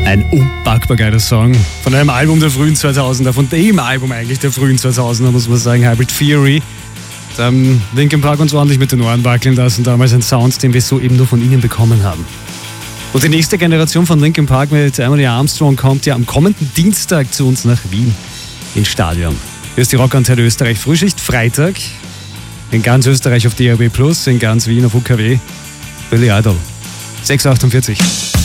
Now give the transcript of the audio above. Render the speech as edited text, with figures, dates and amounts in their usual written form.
Ein unpackbar geiler Song von einem Album der frühen 2000er, von dem Album eigentlich der frühen 2000er, muss man sagen, Hybrid Theory. Da haben Linkin Park uns ordentlich mit den Ohren wackeln lassen, damals ein Sound, den wir so eben nur von ihnen bekommen haben. Und die nächste Generation von Linkin Park mit Emily Armstrong kommt ja am kommenden Dienstag zu uns nach Wien ins Stadion. Hier ist die Rockantenne Österreich Frühschicht, Freitag. In ganz Österreich auf DAB+, in ganz Wien auf UKW. Billy Idol. 6:48.